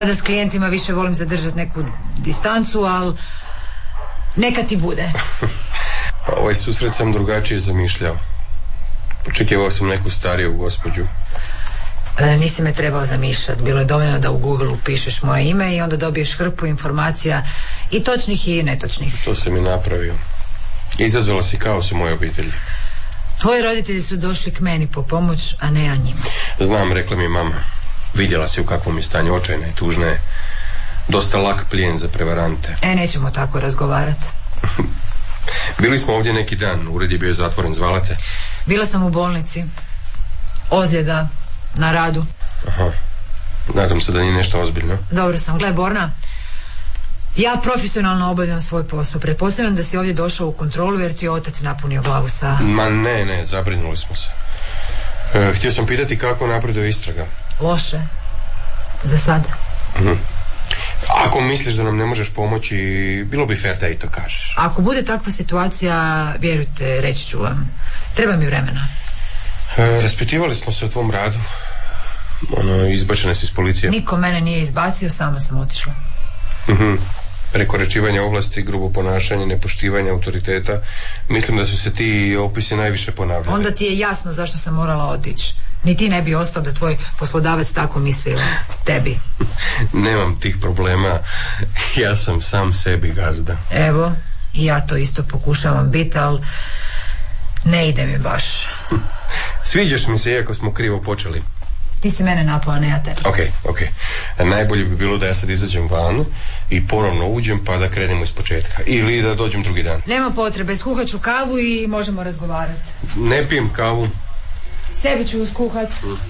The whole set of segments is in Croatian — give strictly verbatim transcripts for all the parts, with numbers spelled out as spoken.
Da s klijentima više volim zadržati neku distancu, ali neka ti bude. Pa ovaj susret sam drugačije zamišljao. Očekivao sam neku stariju gospođu. E, nisi me trebao zamišljati. Bilo je dovoljno da u Google upišeš moje ime i onda dobiješ hrpu informacija i točnih i netočnih. To sam i napravio. Izazvala si kaos u mojoj obitelji. Tvoji roditelji su došli k meni po pomoć, a ne ja njima. Znam, rekla mi je mama. Vidjela si u kakvom je stanju, očajna i tužna je. Dosta lak plijen za prevarante. E, nećemo tako razgovarati. Bili smo ovdje neki dan, ured je bio zatvoren, zvala te? Bila sam u bolnici. Ozljeda na radu. Aha, nadam se da nije nešto ozbiljno. Dobro sam, gle Borna, ja profesionalno obavljam svoj posao. Pretpostavljam da si ovdje došao u kontrolu jer ti je otac napunio glavu sa... Ma ne, ne, zabrinuli smo se. e, Htio sam pitati kako napreduje istraga. Loše. Za sada. Mhm. Ako misliš da nam ne možeš pomoći, bilo bi fair da i to kažeš. Ako bude takva situacija, vjerujte, reći ću vam. Treba mi vremena. E, raspitivali smo se o tvom radu. Ono, izbačena si iz policije. Niko mene nije izbacio, sama sam otišla. Mhm. Prekoračivanje ovlasti, grubo ponašanje, nepoštivanje autoriteta. Mislim da su se ti opisi najviše ponavljali. Onda ti je jasno zašto sam morala otići. Ni ti ne bi ostao da tvoj poslodavac tako misli o tebi. Nemam tih problema. Ja sam sam sebi gazda. Evo, i ja to isto pokušavam biti, ali ne ide mi baš. Sviđaš mi se, iako smo krivo počeli. Ti si mene napao, a ne ja tebe. Ok, ok. Najbolje bi bilo da ja sad izađem van i ponovno uđem pa da krenemo iz početka. Ili da dođem drugi dan. Nema potrebe, skuhat ću kavu i možemo razgovarati. Ne pijem kavu. Sebi ću uskuhat.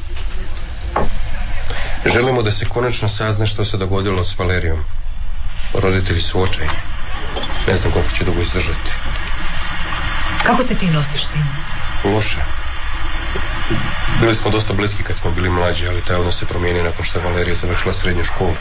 Želimo da se konačno sazna što se dogodilo s Valerijom. Roditelji su očajni. Ne znam koliko će dugo izdržati. Kako se ti nosiš s tim? Loše. Bili smo dosta bliski kad smo bili mlađi, ali taj odnos se promijenio nakon što je Valerija završila srednju školu.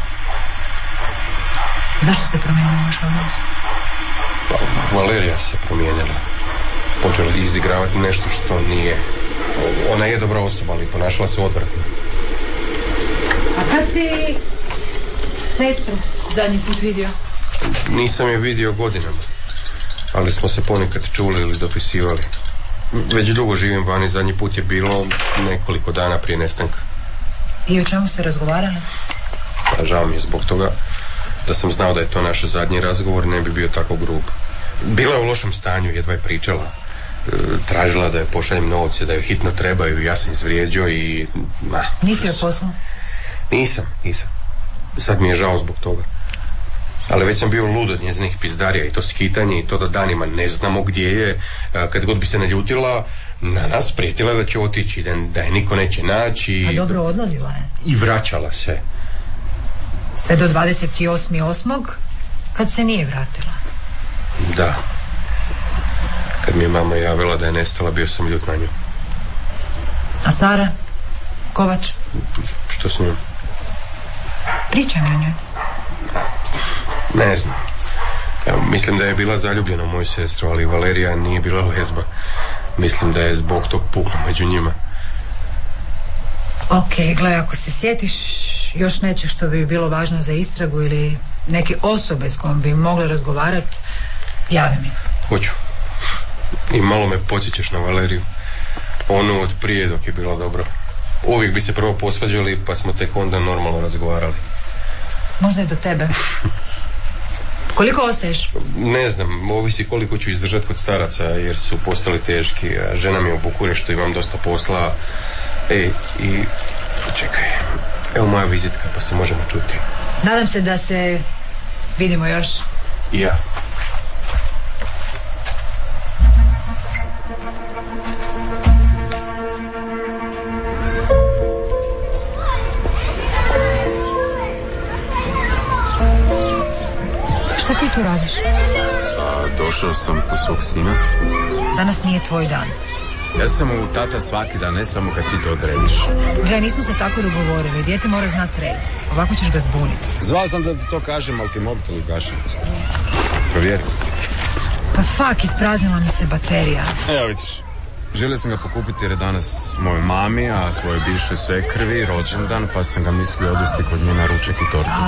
Zašto se promijenio vaš odnos? Pa, Valerija se promijenila. Počela izigravati nešto što nije. Ona je dobra osoba, ali ponašala se odvratno. A kad si sestru zadnji put vidio? Nisam je vidio godinama, ali smo se ponekad čuli ili dopisivali. Već dugo živim vani, zadnji put je bilo nekoliko dana prije nestanka. I o čemu ste razgovarali? Pa žao mi je zbog toga. Da sam znao da je to naš zadnji razgovor, ne bi bio tako grub. Bila je u lošem stanju, jedva je pričala. E, tražila da je pošaljem novce, da joj hitno trebaju, ja sam izvrijeđao i... Ma, Nisi joj poslao? Nisam, nisam. Sad mi je žao zbog toga. Ali već sam bio lud od njezinih pizdarija i to skitanje i to da danima ne znamo gdje je. Kad god bi se naljutila na nas, prijetila da će otići, da, da je niko neće naći. A dobro, odlazila je. I vraćala se. Sve do dvadeset osmog osmog kad se nije vratila. Da. Kad mi je mama javila da je nestala, bio sam ljut na nju. A Sara? Kovač? Što s njom? Pričaj mi o njoj. Ne znam. Ja, mislim da je bila zaljubljena u moju sestru, ali Valerija nije bila lezba. Mislim da je zbog tog pukla među njima. Ok, gle, ako se sjetiš još nečeg što bi bilo važno za istragu ili neke osobe s kojom bi mogli razgovarati, javi mi. Hoću. I malo me podsjećaš na Valeriju. Onu od prije dok je bilo dobro. Uvijek bi se prvo posvađali, pa smo tek onda normalno razgovarali. Možda je do tebe. Koliko ostaješ? Ne znam, ovisi koliko ću izdržati kod staraca, jer su postali teški. A žena mi je u Bukureštu, imam dosta posla. Ej, i čekaj, evo moja vizitka, pa se možemo čuti. Nadam se da se vidimo još. I ja. Šta ti tu radiš? A, došao sam po svog sina. Danas nije tvoj dan. Ja sam u tata svaki dan, ne samo kad ti to odrediš. Gle, nismo se tako dogovorili. Dijete mora znati red. Ovako ćeš ga zbuniti. Zvao sam da ti to kažem, ali ti mobitel ugašen. Provjeri. Pa fak, ispraznila mi se baterija. Evo vidiš. Želio sam ga pokupiti jer je danas mojoj mami, a tvojoj bivšoj svekrvi rođendan, pa sam ga mislio odvesti kod nje na ručak i tortu.